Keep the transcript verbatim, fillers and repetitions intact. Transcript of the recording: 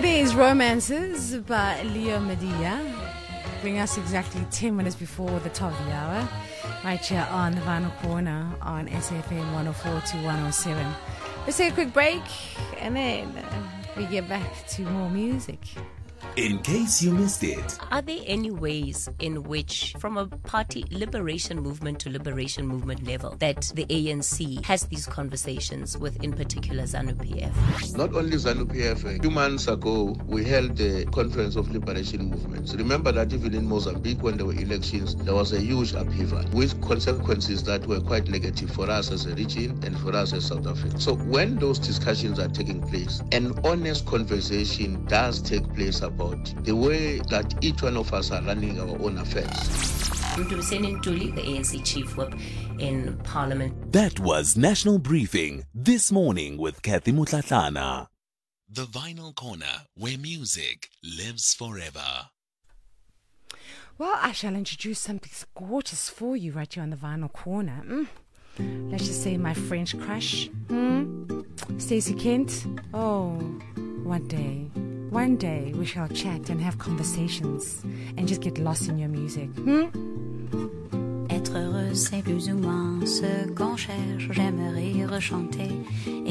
It is Romances by Leo Medea. Bring us exactly ten minutes before the top of the hour. Right here on the Vinyl Corner on S F M one oh four to one oh seven. Let's take a quick break and then uh, we get back to more music. In case you missed it. Are there any ways in which, from a party liberation movement to liberation movement level, that the A N C has these conversations with, in particular, ZANU-P F? Not only ZANU-P F, a few months ago, we held the Conference of Liberation Movements. Remember that even in Mozambique, when there were elections, there was a huge upheaval with consequences that were quite negative for us as a region and for us as South Africa. So when those discussions are taking place, an honest conversation does take place about the way that each one of us are running our own affairs. Mdumiseni Ntuli, the A N C Chief Whip in Parliament. That was National Briefing This Morning with Kathy Mutlatlana. The Vinyl Corner, where music lives forever. Well, I shall introduce something gorgeous for you right here on the Vinyl Corner. Mm. Let's just say my French crush, mm. Stacey Kent. Oh, one day. One day we shall chat and have conversations and just get lost in your music. Hmm? Être heureux, c'est plus ou moins ce qu'on cherche. J'aimerais rechanter